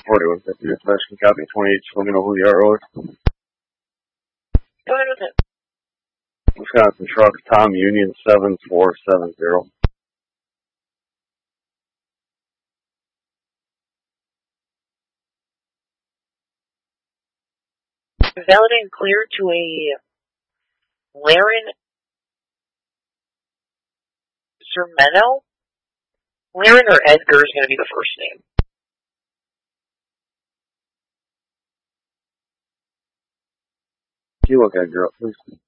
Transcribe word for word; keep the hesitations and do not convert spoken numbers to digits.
forty-one fifty. Dispatch copy twenty-eight. Just let me know who the R O is. Go ahead with it. Wisconsin truck, Tom Union seven four seven zero. Valid and clear to a Laren Sermeno? Laren or Edgar is going to be the first name. Can you look Edgar up, please?